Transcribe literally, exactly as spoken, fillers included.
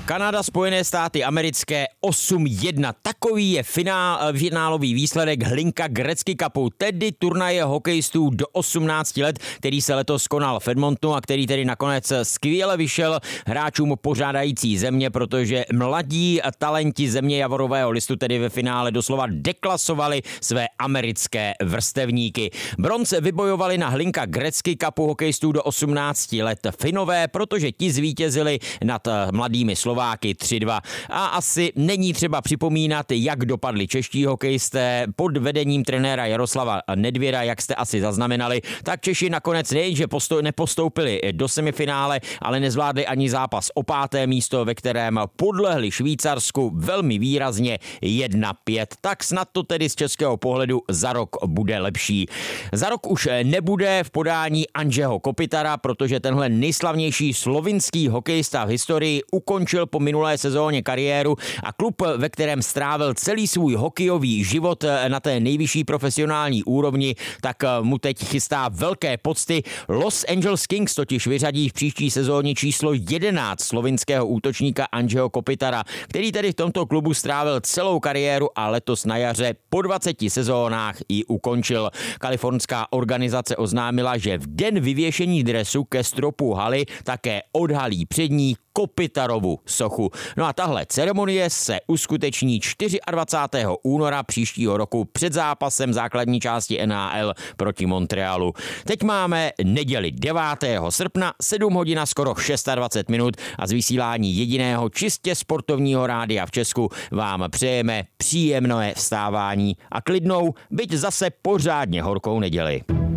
Kanada, Spojené státy americké osm jedna. Takový je finál, finálový výsledek Hlinka Gretzky Cupu, tedy turnaje hokejistů do osmnácti let, který se letos konal v Edmontonu a který tedy nakonec skvěle vyšel hráčům pořádající země, protože mladí talenti země Javorového listu tedy ve finále doslova deklasovali své americké vrstevníky. Bronze vybojovali na Hlinka Gretzky Cupu hokejistů do osmnácti let Finové, protože ti zvítězili nad mladými Slováky tři dva. A asi není třeba připomínat, jak dopadli čeští hokejisté pod vedením trenéra Jaroslava Nedvěda, jak jste asi zaznamenali, tak Češi nakonec nejenže postou- nepostoupili do semifinále, ale nezvládli ani zápas o páté místo, ve kterém podlehli Švýcarsku velmi výrazně jedna pět. Tak snad to tedy z českého pohledu za rok bude lepší. Za rok už nebude v podání Andřejho Kopitara, protože tenhle nejslavnější slovinský hokejista v historii ukončil po minulé sezóně kariéru a klub, ve kterém strávil celý svůj hokejový život na té nejvyšší profesionální úrovni, tak mu teď chystá velké pocty. Los Angeles Kings totiž vyřadí v příští sezóně číslo jedenáct slovinského útočníka Andřejho Kopitara, který tedy v tomto klubu strávil celou kariéru a letos na jaře po dvaceti sezónách ji ukončil. Kalifornská organizace oznámila, že v den vyvěšení dresu ke stropu haly také odhalí před ní Kopitarovu sochu. No a tahle ceremonie se uskuteční dvacátého čtvrtého února příštího roku před zápasem základní části N H L proti Montrealu. Teď máme neděli devátého srpna, sedm hodin a skoro dvacet šest minut a z vysílání jediného čistě sportovního rádia v Česku vám přejeme příjemné vstávání a klidnou, byť zase pořádně horkou neděli.